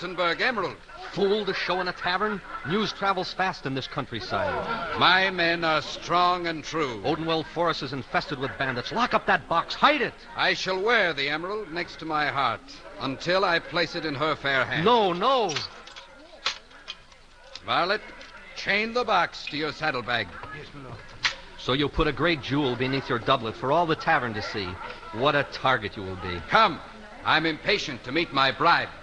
Rosenberg emerald. Fool to show in a tavern? News travels fast in this countryside. My men are strong and true. Odenwell Forest is infested with bandits. Lock up that box. Hide it. I shall wear the emerald next to my heart until I place it in her fair hand. No. Varlet, chain the box to your saddlebag. Yes, my lord. So you'll put a great jewel beneath your doublet for all the tavern to see. What a target you will be. Come. I'm impatient to meet my bride.